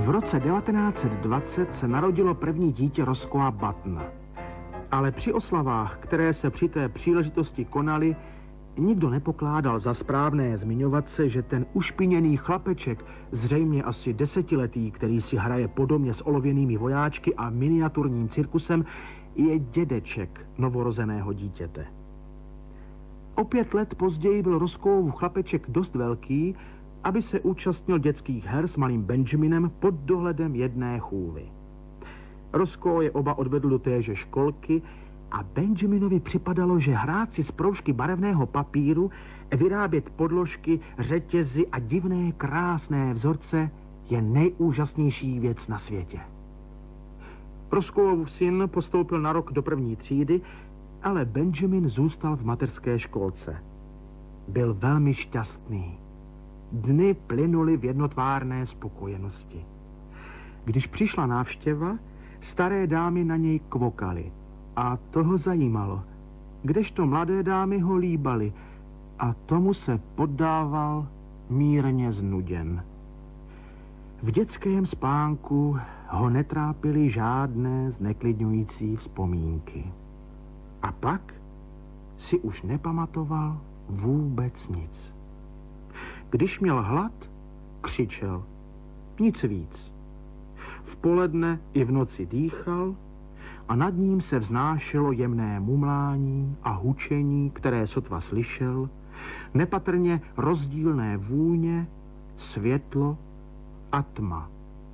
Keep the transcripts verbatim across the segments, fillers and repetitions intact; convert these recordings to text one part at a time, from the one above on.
V roce devatenáct set dvacet se narodilo první dítě Roscoea Buttona. Ale při oslavách, které se při té příležitosti konaly, nikdo nepokládal za správné zmiňovat se, že ten ušpiněný chlapeček, zřejmě asi desetiletý, který si hraje po domě s olověnými vojáčky a miniaturním cirkusem, je dědeček novorozeného dítěte. O pět let později byl Roscoeův chlapeček dost velký, aby se účastnil dětských her s malým Benjaminem pod dohledem jedné chůvy. Roscoe je oba odvedl do téže školky a Benjaminovi připadalo, že hrát si z proužky barevného papíru, vyrábět podložky, řetězy a divné krásné vzorce je nejúžasnější věc na světě. Roscoeův syn postoupil na rok do první třídy, ale Benjamin zůstal v mateřské školce. Byl velmi šťastný. Dny plynuly v jednotvárné spokojenosti. Když přišla návštěva, staré dámy na něj kvokaly a to ho zajímalo, kdežto mladé dámy ho líbaly a tomu se poddával mírně znuděn. V dětském spánku ho netrápily žádné zneklidňující vzpomínky. A pak si už nepamatoval vůbec nic. Když měl hlad, křičel. Nic víc. V poledne i v noci dýchal a nad ním se vznášelo jemné mumlání a hučení, které sotva slyšel, nepatrně rozdílné vůně, světlo a tma.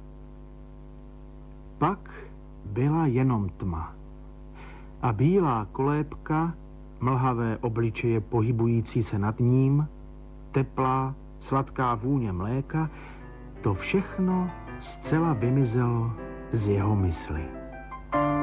Pak byla jenom tma. A bílá kolébka, mlhavé obličeje pohybující se nad ním, teplá, sladká vůně mléka, to všechno zcela vymizelo z jeho mysli.